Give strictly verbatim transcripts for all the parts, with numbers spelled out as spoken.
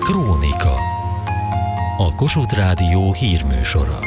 Krónika. A Kossuth Rádió hírműsora.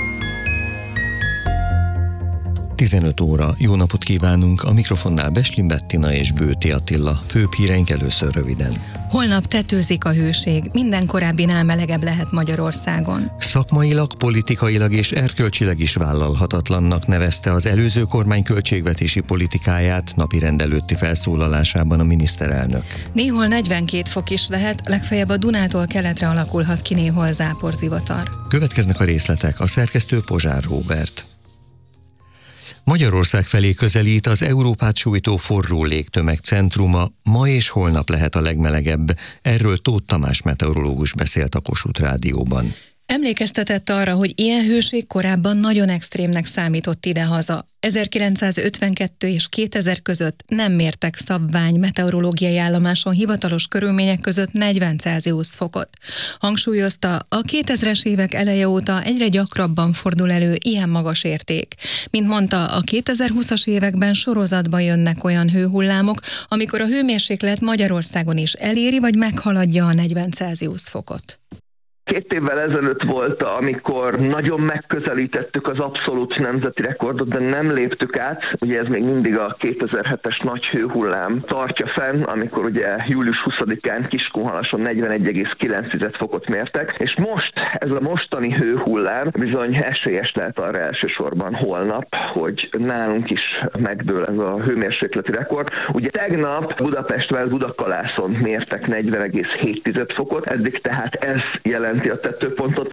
tizenöt óra. Jó napot kívánunk! A mikrofonnál Beslin Bettina és Bőti Attila. Főbb híreink először röviden. Holnap tetőzik a hőség, minden korábbinál melegebb lehet Magyarországon. Szakmailag, politikailag és erkölcsileg is vállalhatatlannak nevezte az előző kormány költségvetési politikáját napirend előtti felszólalásában a miniszterelnök. Néhol negyvenkét fok is lehet, legfeljebb a Dunától keletre alakulhat ki néhol záporzivatar. Következnek a részletek, a szerkesztő Pozsár Róbert. Magyarország felé közelít az Európát sújtó forró légtömeg centruma, ma és holnap lehet a legmelegebb. Erről Tóth Tamás meteorológus beszélt a Kossuth Rádióban. Emlékeztetett arra, hogy ilyen hőség korábban nagyon extrémnek számított idehaza. ezerkilencszázötvenkettő és kétezer között nem mértek szabvány meteorológiai állomáson hivatalos körülmények között negyven Celsius fokot. Hangsúlyozta, a kétezres évek eleje óta egyre gyakrabban fordul elő ilyen magas érték. Mint mondta, a kétezer-húszas években sorozatban jönnek olyan hőhullámok, amikor a hőmérséklet Magyarországon is eléri vagy meghaladja a negyven Celsius fokot. Két évvel ezelőtt volt, amikor nagyon megközelítettük az abszolút nemzeti rekordot, de nem léptük át. Ugye ez még mindig a kétezer-hetes nagy hőhullám tartja fenn, amikor ugye július huszadikán Kiskunhalason negyvenegy egész kilenc fokot mértek, és most ez a mostani hőhullám bizony esélyes lehet arra elsősorban holnap, hogy nálunk is megdől ez a hőmérsékleti rekord. Ugye tegnap Budapest-vel Budakalászon mértek negyven egész hét fokot, eddig tehát ez jelent a tetőpontot.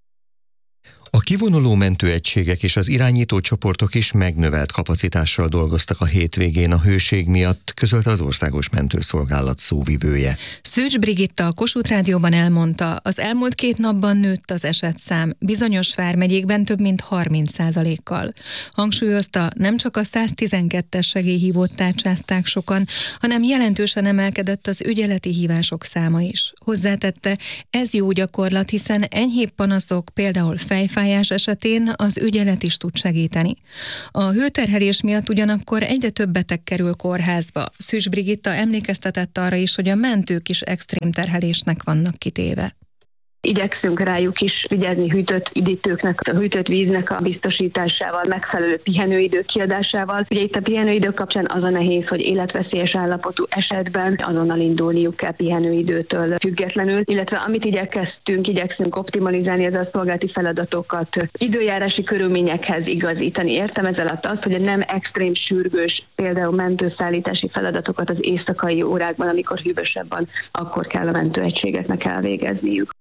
A kivonuló mentőegységek és az irányító csoportok is megnövelt kapacitással dolgoztak a hétvégén a hőség miatt, közölte az Országos Mentőszolgálat szóvivője. Szőcs Brigitta a Kossuth Rádióban elmondta, az elmúlt két napban nőtt az esetszám, bizonyos vármegyékben több mint harminc százalékkal. Hangsúlyozta, nem csak a száztizenkettes segélyhívót tárcsázták sokan, hanem jelentősen emelkedett az ügyeleti hívások száma is. Hozzátette, ez jó gyakorlat, hiszen enyhébb panaszok, például fejfájás esetén az ügyelet is tud segíteni. A hőterhelés miatt ugyanakkor egyre több beteg kerül kórházba. Szűcs Brigitta emlékeztetett arra is, hogy a mentők is extrém terhelésnek vannak kitéve. Igyekszünk rájuk is vigyázni hűtött üdítőknek, a hűtött víznek a biztosításával, megfelelő pihenőidő kiadásával. Ugye itt a pihenőidő kapcsán az a nehéz, hogy életveszélyes állapotú esetben azonnal indulniuk kell pihenőidőtől függetlenül, illetve amit igyekeztünk, igyekszünk optimalizálni, ez a szolgálati feladatokat időjárási körülményekhez igazítani. Értem ez alatt azt, hogy nem extrém sürgős, például mentőszállítási feladatokat az éjszakai órákban, amikor hűvösebb van, akkor kell a mentőegységeknek elvégezniük.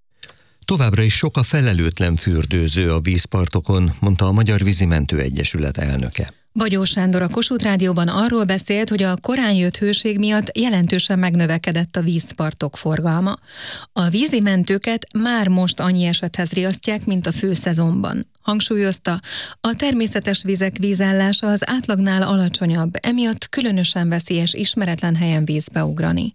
Továbbra is sok a felelőtlen fürdőző a vízpartokon, mondta a Magyar Vízimentő Egyesület elnöke. Bagyó Sándor a Kossuth Rádióban arról beszélt, hogy a korán jött hőség miatt jelentősen megnövekedett a vízpartok forgalma. A vízimentőket már most annyi esethez riasztják, mint a főszezonban. Hangsúlyozta, a természetes vizek vízállása az átlagnál alacsonyabb, emiatt különösen veszélyes ismeretlen helyen vízbe ugrani.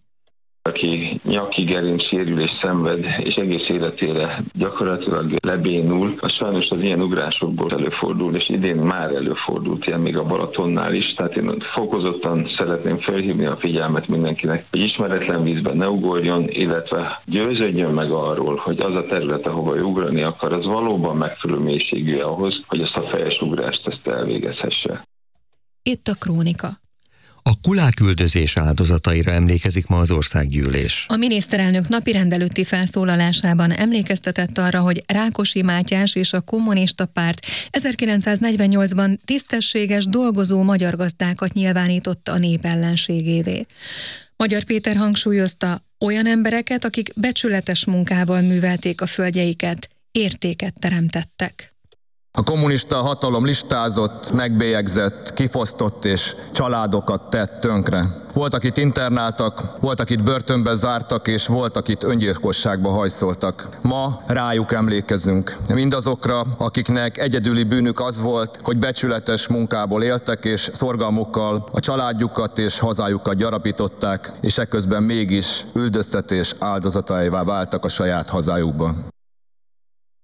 Aki nyaki gerinc sérülés szenved, és egész életére gyakorlatilag lebénul, az sajnos az ilyen ugrásokból előfordul, és idén már előfordult ilyen még a Balatonnál is, tehát én fokozottan szeretném felhívni a figyelmet mindenkinek, hogy ismeretlen vízben ne ugorjon, illetve győződjön meg arról, hogy az a terület, ahova ő ugrani akar, az valóban megfelelő mélységű ahhoz, hogy ezt a fejes ugrást ezt elvégezhesse. Itt a Krónika. A kulák-üldözés áldozataira emlékezik ma az országgyűlés. A miniszterelnök napirend előtti felszólalásában emlékeztetett arra, hogy Rákosi Mátyás és a Kommunista Párt ezerkilencszáznegyvennyolcban tisztességes, dolgozó magyar gazdákat nyilvánította a nép ellenségévé. Magyar Péter hangsúlyozta, olyan embereket, akik becsületes munkával művelték a földjeiket, értéket teremtettek. A kommunista hatalom listázott, megbélyegzett, kifosztott és családokat tett tönkre. Volt, akit internáltak, volt, akit börtönbe zártak, és volt, akit öngyilkosságba hajszoltak. Ma rájuk emlékezünk. Mindazokra, akiknek egyedüli bűnük az volt, hogy becsületes munkából éltek, és szorgalmukkal a családjukat és hazájukat gyarapították, és ekközben mégis üldöztetés áldozataivá váltak a saját hazájukban. A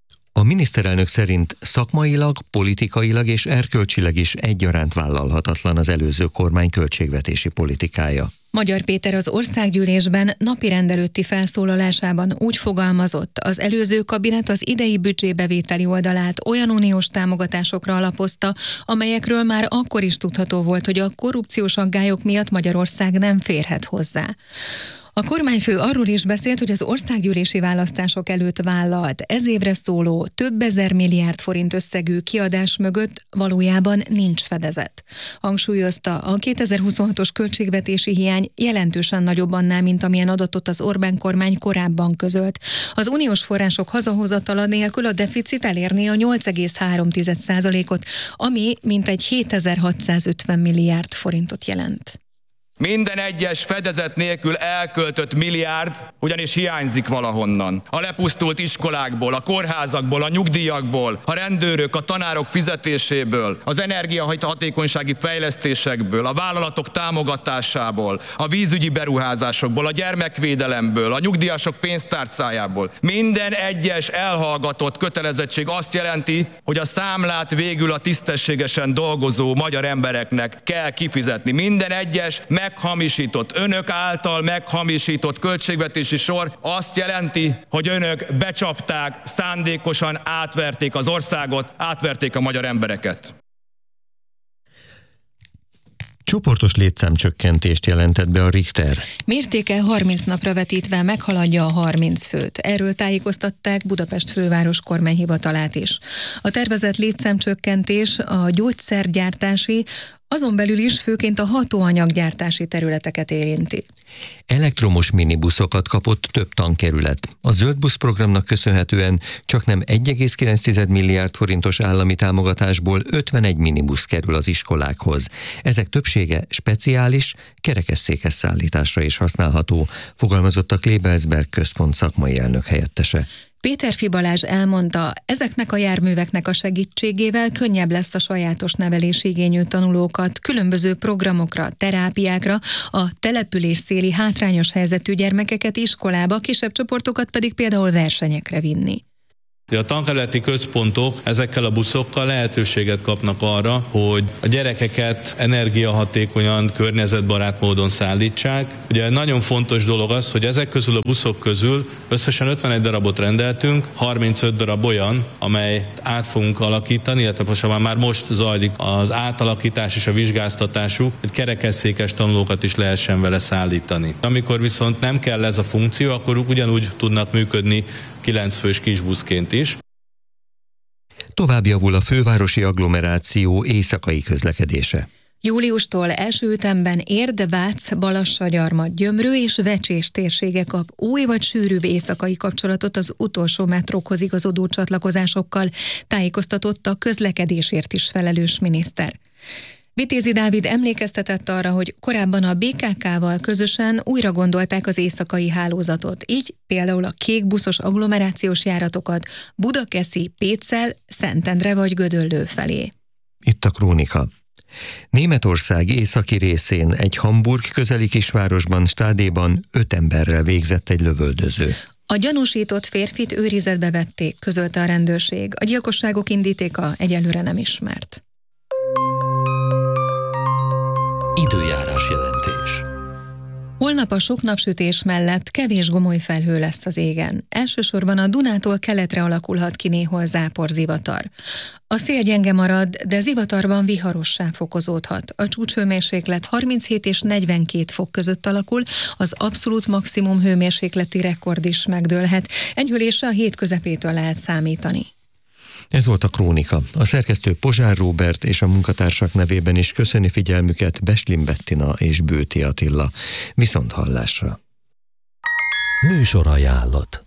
A miniszterelnök szerint szakmailag, politikailag és erkölcsileg is egyaránt vállalhatatlan az előző kormány költségvetési politikája. Magyar Péter az országgyűlésben napirend előtti felszólalásában úgy fogalmazott, az előző kabinet az idei büdzsébevételi oldalát olyan uniós támogatásokra alapozta, amelyekről már akkor is tudható volt, hogy a korrupciós aggályok miatt Magyarország nem férhet hozzá. A kormányfő arról is beszélt, hogy az országgyűlési választások előtt vállalt ez évre szóló több ezer milliárd forint összegű kiadás mögött valójában nincs fedezet. Hangsúlyozta, a kétezer-huszonhatos költségvetési hiány jelentősen nagyobb annál, mint amilyen adatot az Orbán kormány korábban közölt. Az uniós források hazahozatala nélkül a deficit elérné a nyolc egész három százalékot, ami mintegy hétezer-hatszázötven milliárd forintot jelent. Minden egyes fedezet nélkül elköltött milliárd ugyanis hiányzik valahonnan. A lepusztult iskolákból, a kórházakból, a nyugdíjakból, a rendőrök, a tanárok fizetéséből, az energiahatékonysági fejlesztésekből, a vállalatok támogatásából, a vízügyi beruházásokból, a gyermekvédelemből, a nyugdíjasok pénztárcájából. Minden egyes elhallgatott kötelezettség azt jelenti, hogy a számlát végül a tisztességesen dolgozó magyar embereknek kell kifizetni. Minden egyes meghamisított, önök által meghamisított költségvetési sor azt jelenti, hogy önök becsapták, szándékosan átverték az országot, átverték a magyar embereket. Csoportos létszámcsökkentést jelentett be a Richter. Mértéke harminc napra vetítve meghaladja a harminc főt. Erről tájékoztatták Budapest főváros kormányhivatalát is. A tervezett létszámcsökkentés a gyógyszergyártási, azon belül is főként a hatóanyaggyártási területeket érinti. Elektromos minibuszokat kapott több tankerület. A Zöld Busz programnak köszönhetően csaknem egy egész kilenc milliárd forintos állami támogatásból ötvenegy minibusz kerül az iskolákhoz. Ezek többsége speciális, kerekesszékes szállításra is használható, fogalmazott a Klebelsberg központ szakmai elnök helyettese. Péterfi Balázs elmondta, ezeknek a járműveknek a segítségével könnyebb lesz a sajátos nevelési igényű tanulókat különböző programokra, terápiákra, a település széli hátrányos helyzetű gyermekeket iskolába, kisebb csoportokat pedig például versenyekre vinni. A tankerületi központok ezekkel a buszokkal lehetőséget kapnak arra, hogy a gyerekeket energiahatékonyan, környezetbarát módon szállítsák. Ugye nagyon fontos dolog az, hogy ezek közül a buszok közül összesen ötvenegy darabot rendeltünk, harmincöt darab olyan, amely át fogunk alakítani, illetve most már most zajlik az átalakítás és a vizsgáztatásuk, hogy kerekesszékes tanulókat is lehessen vele szállítani. Amikor viszont nem kell ez a funkció, akkor ugyanúgy tudnak működni kilenc fős kisbuszként is. Tovább javul a fővárosi agglomeráció éjszakai közlekedése. Júliustól első ütemben Érd, Vác, Balassagyarmat, Gyömrő és Vecsés térsége kap új vagy sűrűbb éjszakai kapcsolatot az utolsó metrókhoz igazodó csatlakozásokkal, tájékoztatott a közlekedésért is felelős miniszter. Vitézi Dávid emlékeztetett arra, hogy korábban a bé ká ká-val közösen újra gondolták az éjszakai hálózatot, így például a kék buszos agglomerációs járatokat Budakeszi, Pécsel, Szentendre vagy Gödöllő felé. Itt a krónika. Németország északi részén egy Hamburg közeli kisvárosban, Stádéban öt emberrel végzett egy lövöldöző. A gyanúsított férfit őrizetbe vették, közölte a rendőrség. A gyilkosságok indítéka egyelőre nem ismert. Időjárás jelentés. Holnap a sok napsütés mellett kevés gomoly felhő lesz az égen. Elsősorban a Dunától keletre alakulhat ki néhol záporzivatar. A szél gyenge marad, de zivatarban viharossá fokozódhat. A csúcshőmérséklet harminchét és negyvenkét fok között alakul, az abszolút maximum hőmérsékleti rekord is megdőlhet. Enyhülésre a hét közepétől lehet számítani. Ez volt a krónika. A szerkesztő Pozsár Róbert és a munkatársak nevében is köszöni figyelmüket Beslin Bettina és Bőti Attila. Viszont hallásra. Műsorajánlat.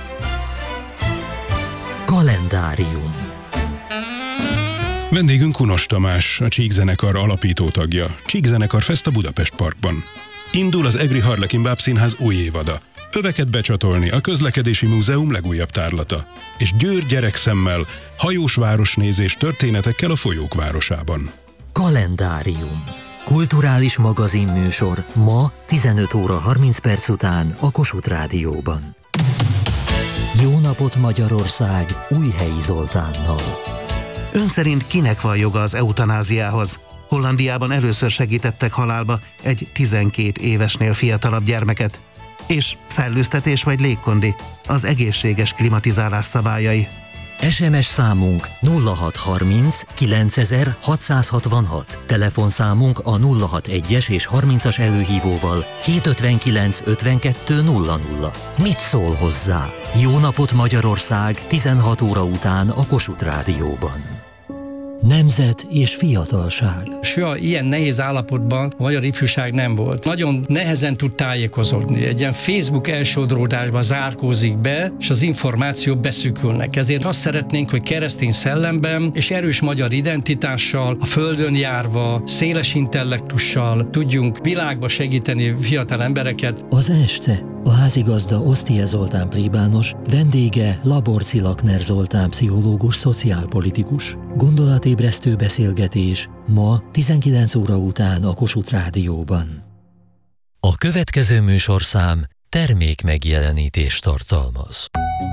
Kalendárium. Vendégünk Unos Tamás, a Csíkzenekar alapító tagja. Csíkzenekar Fest a Budapest Parkban. Indul az Egri Harlekin Bábszínház új évada. Öveket becsatolni a Közlekedési Múzeum legújabb tárlata. És Győr gyerekszemmel, hajós városnézés történetekkel a folyók városában. Kalendárium. Kulturális magazinműsor ma tizenöt óra harminc perc után a Kossuth Rádióban. Jó napot Magyarország Újhelyi Zoltánnal. Ön szerint kinek van joga az eutanáziához? Hollandiában először segítettek halálba egy tizenkét évesnél fiatalabb gyermeket. És szellőztetés vagy légkondi, az egészséges klimatizálás szabályai. es em es számunk nulla hat harminc kilencezer hatszázhatvanhat, telefonszámunk a nulla hat egyes és harmincas előhívóval kétszázötvenkilenc ötvenkettő nulla nulla. Mit szól hozzá? Jó napot Magyarország tizenhat óra után a Kossuth Rádióban. Nemzet és fiatalság. Soha ilyen nehéz állapotban a magyar ifjúság nem volt. Nagyon nehezen tud tájékozódni. Egy ilyen Facebook elsodródásba zárkózik be, és az információk beszűkülnek. Ezért azt szeretnénk, hogy keresztény szellemben és erős magyar identitással, a földön járva, széles intellektussal tudjunk világba segíteni fiatal embereket. Az este a házigazda Osztie Zoltán plébános, vendége Laborci Lakner Zoltán pszichológus, szociálpolitikus. Gondolatébresztő beszélgetés ma tizenkilenc óra után a Kossuth Rádióban. A következő műsorszám termék megjelenítést tartalmaz.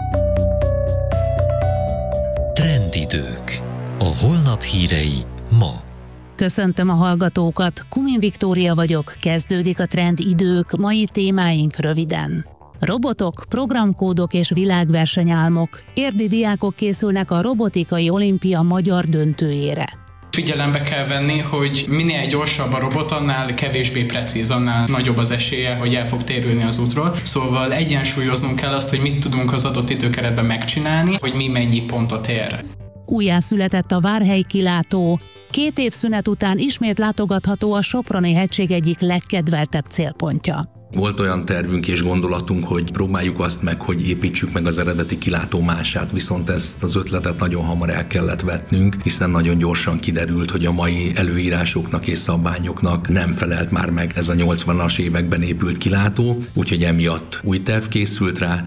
Trendidők. A holnap hírei ma. Köszöntöm a hallgatókat, Kumin Viktória vagyok, kezdődik a Trend idők, mai témáink röviden. Robotok, programkódok és világversenyálmok. Érdi diákok készülnek a robotikai olimpia magyar döntőjére. Figyelembe kell venni, hogy minél gyorsabb a robot, annál kevésbé precíz, annál nagyobb az esélye, hogy el fog térülni az útról. Szóval egyensúlyoznunk kell azt, hogy mit tudunk az adott időkeretben megcsinálni, hogy mi mennyi pontot ér. Újjászületett a Várhelyi kilátó. Két év szünet után ismét látogatható a Soproni hegység egyik legkedveltebb célpontja. Volt olyan tervünk és gondolatunk, hogy próbáljuk azt meg, hogy építsük meg az eredeti kilátómását, viszont ezt az ötletet nagyon hamar el kellett vetnünk, hiszen nagyon gyorsan kiderült, hogy a mai előírásoknak és szabványoknak nem felelt már meg ez a nyolcvanas években épült kilátó, úgyhogy emiatt új terv készült rá.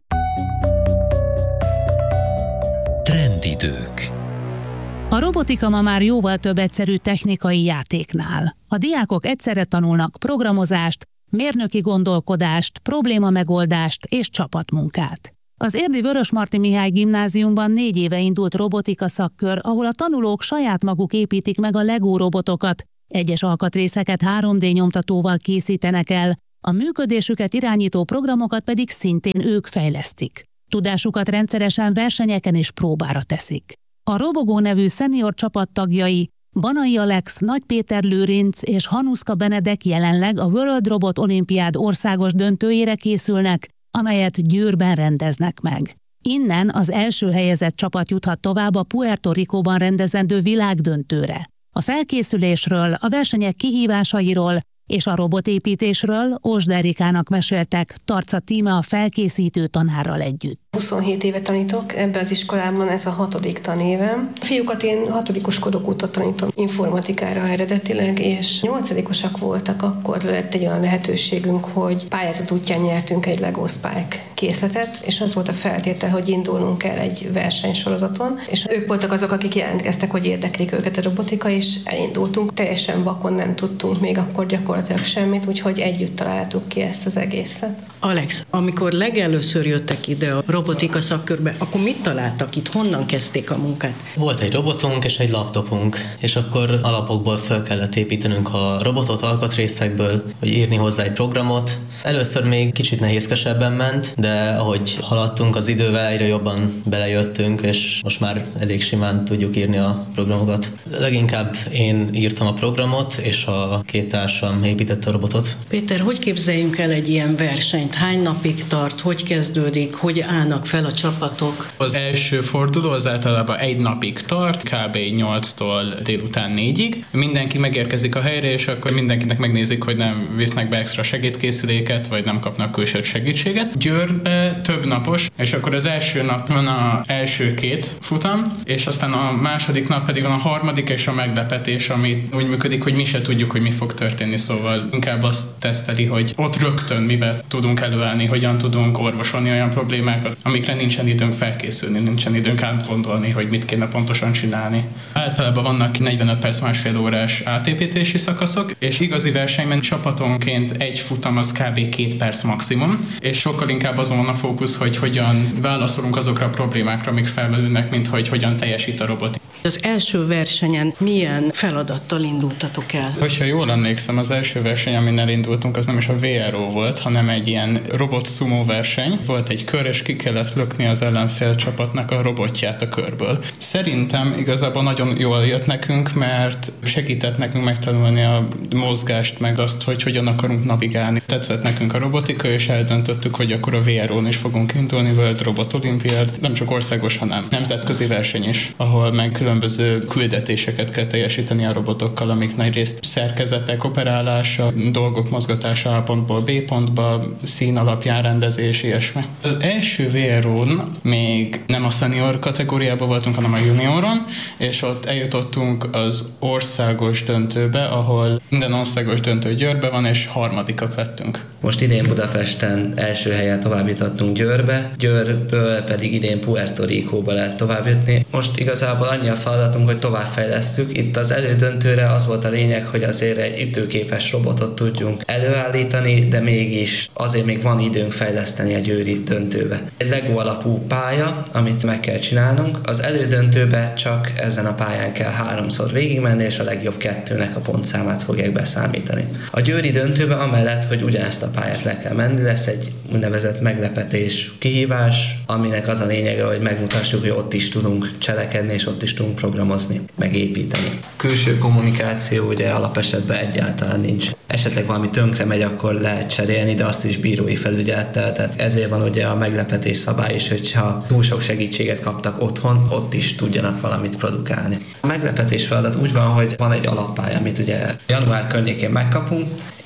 Trendidők. A robotika ma már jóval több egyszerű technikai játéknál. A diákok egyszerre tanulnak programozást, mérnöki gondolkodást, problémamegoldást és csapatmunkát. Az érdi Vörösmarty Mihály gimnáziumban négy éve indult robotika szakkör, ahol a tanulók saját maguk építik meg a Lego robotokat, egyes alkatrészeket három dé nyomtatóval készítenek el, a működésüket irányító programokat pedig szintén ők fejlesztik. Tudásukat rendszeresen versenyeken és próbára teszik. A Robogó nevű szenior csapat tagjai, Banai Alex, Nagy Péter Lőrinc és Hanuszka Benedek jelenleg a World Robot Olimpiád országos döntőjére készülnek, amelyet Győrben rendeznek meg. Innen az első helyezett csapat juthat tovább a Puerto Ricóban rendezendő világdöntőre. A felkészülésről, a versenyek kihívásairól és a robotépítésről Ósd Erikának meséltek Tarca Tíme a felkészítő tanárral együtt. huszonhét éve tanítok, ebbe az iskolában ez a hatodik tanévem. Fiúkat én hatodikos korok óta tanítom informatikára eredetileg, és nyolcadikosak voltak, akkor lett egy olyan lehetőségünk, hogy pályázat útján nyertünk egy Lego Spike készletet, és az volt a feltétel, hogy indulnunk el egy versenysorozaton, és ők voltak azok, akik jelentkeztek, hogy érdeklik őket a robotika, és elindultunk. Teljesen vakon nem tudtunk még akkor gyakorlatilag semmit, úgyhogy együtt találtuk ki ezt az egészet. Alex, amikor legelőször jöttek ide a robotika szakkörbe, akkor mit találtak itt? Honnan kezdték a munkát? Volt egy robotunk és egy laptopunk, és akkor alapokból fel kellett építenünk a robotot alkatrészekből, hogy írni hozzá egy programot. Először még kicsit nehézkesebben ment, de ahogy haladtunk az idővel, egyre jobban belejöttünk, és most már elég simán tudjuk írni a programokat. Leginkább én írtam a programot, és a két társam építette a robotot. Péter, hogy képzeljünk el egy ilyen versenyt? Hány napig tart? Hogy kezdődik? Hogy állnak fel a csapatok? Az első forduló az általában egy napig tart, kb. nyolctól délután négyig. Mindenki megérkezik a helyre, és akkor mindenkinek megnézik, hogy nem visznek be extra segédkészüléket, vagy nem kapnak külső segítséget. Győrbe több napos, és akkor az első nap van az első két futam, és aztán a második nap pedig van a harmadik és a meglepetés, ami úgy működik, hogy mi se tudjuk, hogy mi fog történni, szóval inkább azt teszteli, hogy ott rögtön mivel tudunk előállni, hogyan tudunk orvosolni olyan problémákat, amikre nincsen időnk felkészülni, nincsen időnk átgondolni, hogy mit kéne pontosan csinálni. Általában vannak negyvenöt perc, másfél órás átépítési szakaszok, és igazi versenyben csapatonként egy futam az kb. két perc maximum, és sokkal inkább azon van a fókusz, hogy hogyan válaszolunk azokra a problémákra, amik felmerülnek, mint hogy hogyan teljesít a robot. Az első versenyen milyen feladattal indultatok el? Hogyha jól emlékszem, az első verseny, amin elindultunk, az nem is a vé er o volt, hanem egy ilyen robot sumo verseny. Volt egy kör, és ki kellett lökni az ellenfél csapatnak a robotját a körből. Szerintem igazából nagyon jól jött nekünk, mert segített nekünk megtanulni a mozgást, meg azt, hogy hogyan akarunk navigálni. Tetszett nekünk a robotika, és eldöntöttük, hogy akkor a vé er o-n is fogunk indulni, World Robot Olympiad, nem csak országos, hanem nemzetközi verseny is, ahol meg különböző küldetéseket kell teljesíteni a robotokkal, amik nagyrészt szerkezetek, operálása, dolgok mozgatása A pontból B pontba, szín alapján rendezés, ilyesmi. Az első vé er o-n még nem a senior kategóriában voltunk, hanem a junioron, és ott eljutottunk az országos döntőbe, ahol minden országos döntő Győrbe van, és harmadikak lettünk. Most idén Budapesten első helyen tovább jutottunk Győrbe, Győrből pedig idén Puerto Ricóba lehet tovább jutni. Most igazából annyi a feladatunk, hogy továbbfejlesztjük. Itt az elődöntőre az volt a lényeg, hogy azért egy ütőképes robotot tudjunk előállítani, de mégis azért még van időnk fejleszteni a győri döntőbe. Egy Lego alapú pálya, amit meg kell csinálnunk, az elődöntőbe csak ezen a pályán kell háromszor végigmenni, és a legjobb kettőnek a pontszámát fogják beszámítani. A győri döntőbe amellett, hogy ugyanezt a pályát le kell menni, lesz egy úgynevezett meglepetés kihívás, aminek az a lényege, hogy megmutassuk, hogy ott is tudunk cselekedni, és ott is tudunk programozni, megépíteni. Külső kommunikáció ugye alapesetben egyáltalán nincs. Esetleg valami tönkre megy, akkor lehet cserélni, de azt is bírói felügyelettel. Tehát ezért van ugye a meglepetés szabály is, hogyha túl sok segítséget kaptak otthon, ott is tudjanak valamit produkálni. A meglepetés feladat úgy van, hogy van egy alappálya, amit ugye január környékén megkapunk,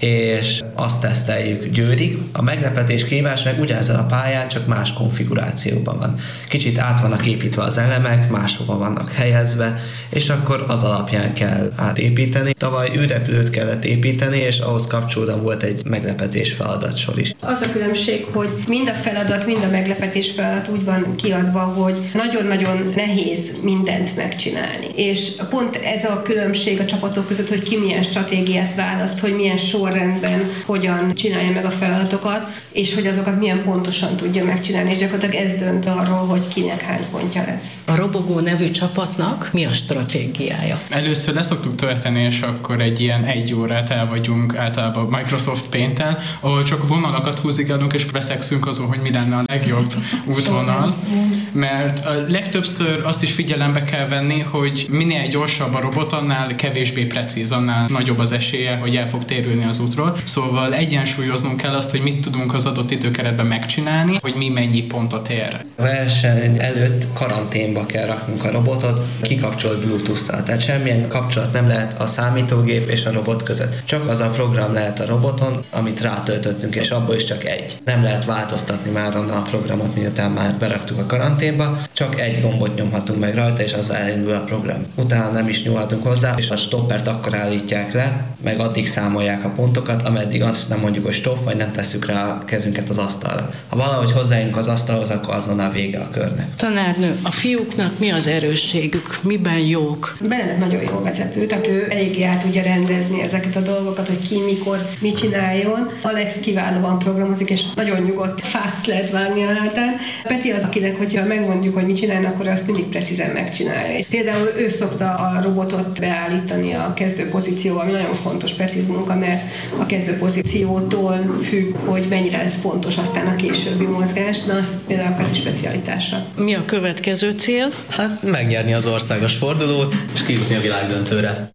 és azt teszteljük Győrig. A meglepetés kihívás meg ugyanezen a pályán, csak más konfigurációban van. Kicsit át vannak építve az elemek, máshova vannak helyezve, és akkor az alapján kell átépíteni. Tavaly űrrepülőt kellett építeni, és ahhoz kapcsolódóan volt egy meglepetés feladatsor is. Az a különbség, hogy mind a feladat, mind a meglepetés feladat úgy van kiadva, hogy nagyon-nagyon nehéz mindent megcsinálni. És pont ez a különbség a csapatok között, hogy ki milyen stratégiát választ, hogy milyen sorrendben hogyan csinálja meg a feladatokat, és hogy azokat milyen pontosan tudja megcsinálni, és gyakorlatilag ez dönt arról, hogy kinek hány pontja lesz. A Robogó nevű csapatnak mi a stratégiája? Először leszoktuk tölteni, és akkor egy ilyen egy órát el vagyunk általában Microsoft Paint-tel, ahol csak vonalakat húzigálunk, és veszekszünk azon, hogy mi lenne a legjobb útvonal. Mert a legtöbbször azt is figyelembe kell venni, hogy minél gyorsabb a robot, annál kevésbé precíz, annál nagyobb az esélye, hogy el fog térülni az útról. Szóval egyensúlyoznunk kell azt, hogy mit tudunk az adott időkeretben megcsinálni, hogy mi mennyi pontot ér. A verseny előtt karanténba kell raknunk a robotot, kikapcsolt Bluetooth-szal. Tehát semmilyen kapcsolat nem lehet a számítógép és a robot között. Csak az a program lehet a roboton, amit rátöltöttünk, és abból is csak egy. Nem lehet változtatni már onnan a programot, miután már beraktuk a karanténba, csak egy gombot nyomhatunk meg rajta, és az elindul a program. Utána nem is nyúlhatunk hozzá, és a stoppert akkor állítják le, meg addig számolják a pontokat, ameddig azt nem mondjuk, hogy stop, vagy nem tesszük rá a kezünket az asztalra. Ha valahogy hozzájönk az asztalhoz, akkor azonnal vége a körnek. Tanárnő, a fiúknak mi az erősségük? Miben jók? Benedek nagyon jó vezető, tehát ő eléggé át tudja rendezni ezeket a dolgokat, hogy ki, mikor, mit csináljon. Alex kiválóan programozik, és nagyon nyugodt fát lehet vágni a hátán. Peti az, akinek, hogyha megmondjuk, hogy mit csinálna, akkor azt mindig precízen megcsinálja. Például ő szokta a robotot beállítani a kezdő pozícióba, ami nagyon fontos, precíz munka, mert a kezdő pozíciótól függ, hogy mennyire lesz pontos aztán a későbbi mozgás, na az például a Peti specialitása. Mi a következő cél? Hát megnyerni az országos fordulót, és kijutni a világdöntőre.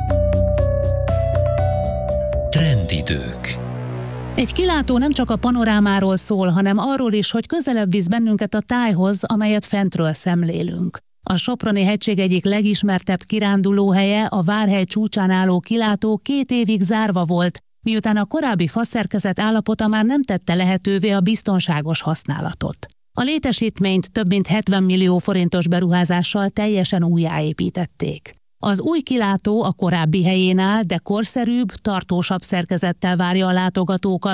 Trendidők. Egy kilátó nem csak a panorámáról szól, hanem arról is, hogy közelebb visz bennünket a tájhoz, amelyet fentről szemlélünk. A Soproni hegység egyik legismertebb kirándulóhelye, a Várhegy csúcsán álló kilátó két évig zárva volt, miután a korábbi faszerkezet állapota már nem tette lehetővé a biztonságos használatot. A létesítményt több mint hetven millió forintos beruházással teljesen újjáépítették. Az új kilátó a korábbi helyén áll, de korszerűbb, tartósabb szerkezettel várja a látogatókat,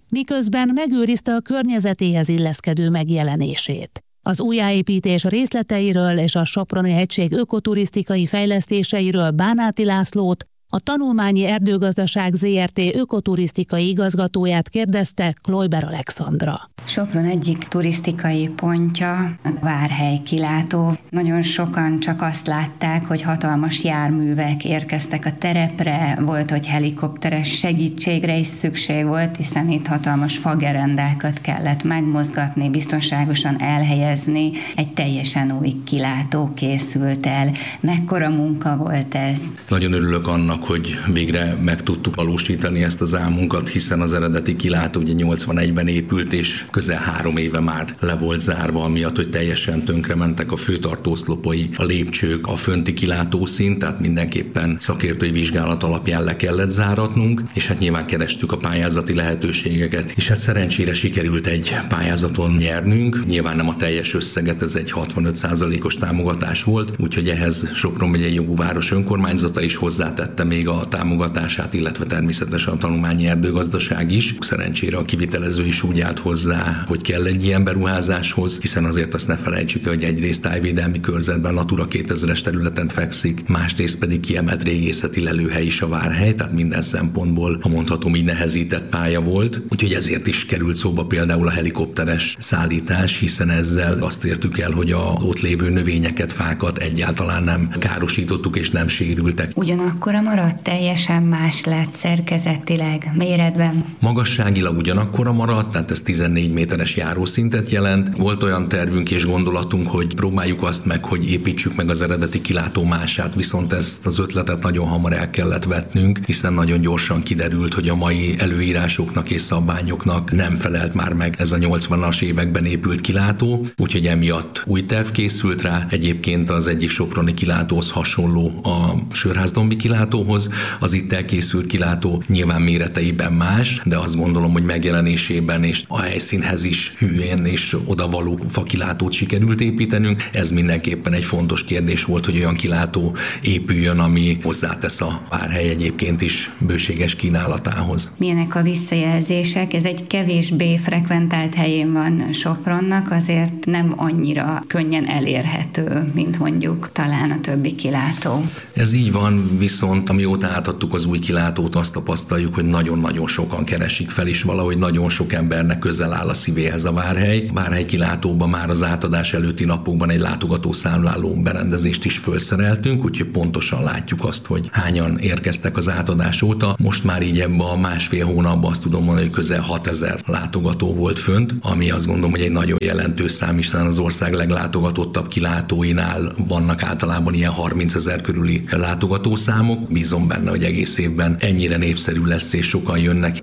miközben megőrizte a környezetéhez illeszkedő megjelenését. Az újjáépítés részleteiről és a Soproni hegység ökoturisztikai fejlesztéseiről Bánáti Lászlót, a Tanulmányi Erdőgazdaság zé er té ökoturisztikai igazgatóját kérdezte Kloiber Alexandra. Sopron egyik turisztikai pontja a Várhely kilátó. Nagyon sokan csak azt látták, hogy hatalmas járművek érkeztek a terepre, volt, hogy helikopteres segítségre is szükség volt, hiszen itt hatalmas fagerendákat kellett megmozgatni, biztonságosan elhelyezni. Egy teljesen új kilátó készült el. Mekkora munka volt ez? Nagyon örülök annak, hogy végre meg tudtuk valósítani ezt az álmunkat, hiszen az eredeti kilátó ugye nyolcvanegyben épült, és közel három éve már le volt zárva, amiatt, hogy teljesen tönkrementek a főtartóoszlopai, a lépcsők, a fönti kilátószín, tehát mindenképpen szakértői vizsgálat alapján le kellett záratnunk, és hát nyilván kerestük a pályázati lehetőségeket, és hát szerencsére sikerült egy pályázaton nyernünk, nyilván nem a teljes összeget, ez egy hatvanöt százalékos támogatás volt, úgyhogy ehhez Sopron megyei jogú város önkormányzata is hozzátette még a támogatását, illetve természetesen a Tanulmányi Erdőgazdaság is. Szerencsére a kivitelező is úgy állt hozzá, hogy kell egy ilyen beruházáshoz, hiszen azért azt ne felejtsük el, hogy egyrészt tájvédelmi körzetben Natura kétezres területen fekszik, másrészt pedig kiemelt régészeti lelőhely is a Várhely, tehát minden szempontból, ha mondhatom, így nehezített pálya volt. Úgyhogy ezért is került szóba például a helikopteres szállítás, hiszen ezzel azt értük el, hogy a ott lévő növényeket, fákat egyáltalán nem károsítottuk és nem sérültek. Ugyanakkor a maradt teljesen más lett szerkezetileg, méretben. Magasságilag ugyanakkora maradt, tehát ez tizennégy méteres járószintet jelent. Volt olyan tervünk és gondolatunk, hogy próbáljuk azt meg, hogy építsük meg az eredeti kilátómását, viszont ezt az ötletet nagyon hamar el kellett vetnünk, hiszen nagyon gyorsan kiderült, hogy a mai előírásoknak és szabványoknak nem felelt már meg ez a nyolcvanas években épült kilátó, úgyhogy emiatt új terv készült rá. Egyébként az egyik soproni kilátóhoz hasonló a Sörházdombi kilátóhoz, az itt elkészült kilátó nyilván méreteiben más, de azt gondolom, hogy megjelenésében és a helyszínhez is hűen és odavaló fakilátót sikerült építenünk. Ez mindenképpen egy fontos kérdés volt, hogy olyan kilátó épüljön, ami hozzátesz a Várhely egyébként is bőséges kínálatához. Milyenek a visszajelzések? Ez egy kevésbé frekventált helyén van Sopronnak, azért nem annyira könnyen elérhető, mint mondjuk talán a többi kilátó. Ez így van, viszont amióta átadtuk az új kilátót, azt tapasztaljuk, hogy nagyon-nagyon sokan keresik fel, és valahogy nagyon sok embernek közel áll a szívéhez a Várhely. Várhely kilátóban már az átadás előtti napokban egy látogatószámláló berendezést is felszereltünk, úgyhogy pontosan látjuk azt, hogy hányan érkeztek az átadás óta. Most már így ebben a másfél hónapban azt tudom mondani, hogy közel hatezer látogató volt fönt, ami azt gondolom, hogy egy nagyon jelentős szám, is az ország leglátogatottabb kilátóinál vannak általában ilyen harmincezer körüli látogatószámok. Bízom benne, hogy egész évben ennyire népszerű lesz, és sokan jönnek.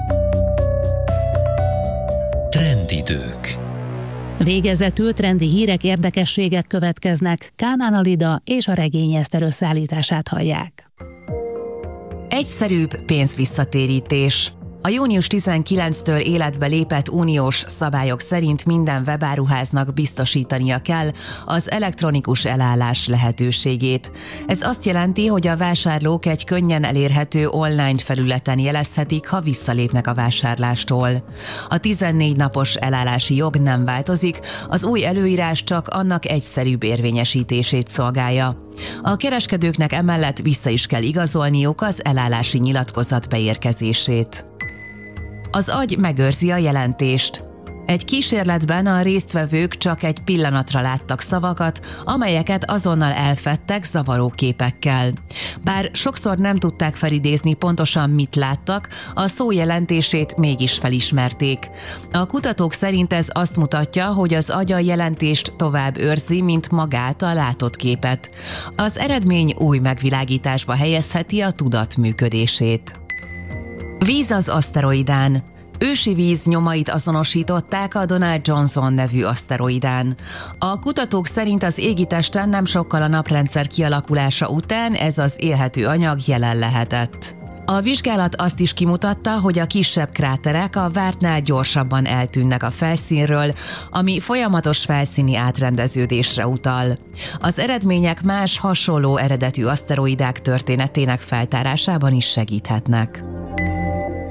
Trendidők. Végezetül trendi hírek, érdekességek következnek. Kálmán Alida és a Regény Eszter összeállítását hallják. Egyszerűbb pénzvisszatérítés. A június tizenkilencedikétől életbe lépett uniós szabályok szerint minden webáruháznak biztosítania kell az elektronikus elállás lehetőségét. Ez azt jelenti, hogy a vásárlók egy könnyen elérhető online felületen jelezhetik, ha visszalépnek a vásárlástól. A tizennégy napos elállási jog nem változik, az új előírás csak annak egyszerűbb érvényesítését szolgálja. A kereskedőknek emellett vissza is kell igazolniuk az elállási nyilatkozat beérkezését. Az agy megőrzi a jelentést. Egy kísérletben a résztvevők csak egy pillanatra láttak szavakat, amelyeket azonnal elfedtek zavaró képekkel. Bár sokszor nem tudták felidézni pontosan mit láttak, a szó jelentését mégis felismerték. A kutatók szerint ez azt mutatja, hogy az agy a jelentést tovább őrzi, mint magát a látott képet. Az eredmény új megvilágításba helyezheti a tudat működését. Víz az aszteroidán. Ősi víz nyomait azonosították a Donald Johnson nevű aszteroidán. A kutatók szerint az égitesten nem sokkal a naprendszer kialakulása után ez az élhető anyag jelen lehetett. A vizsgálat azt is kimutatta, hogy a kisebb kráterek a vártnál gyorsabban eltűnnek a felszínről, ami folyamatos felszíni átrendeződésre utal. Az eredmények más hasonló eredetű aszteroidák történetének feltárásában is segíthetnek.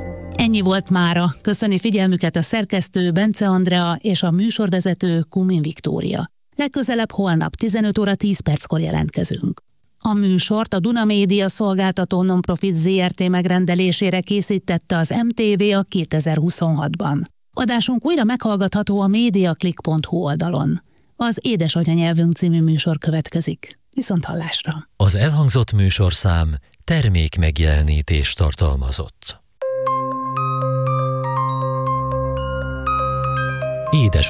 Ennyi volt mára. Köszöni figyelmüket a szerkesztő Bence Andrea és a műsorvezető Kumin Viktória. Legközelebb holnap tizenöt óra tíz perckor jelentkezünk. A műsort a Duna Média szolgáltató Nonprofit zé er té megrendelésére készítette az em té vé a kétezer-huszonhatban. Adásunk újra meghallgatható a mediaclick pont hu oldalon. Az Édesanyanyelvünk című műsor következik. Viszonthallásra! Az elhangzott műsorszám termék megjelenítést tartalmazott. Édes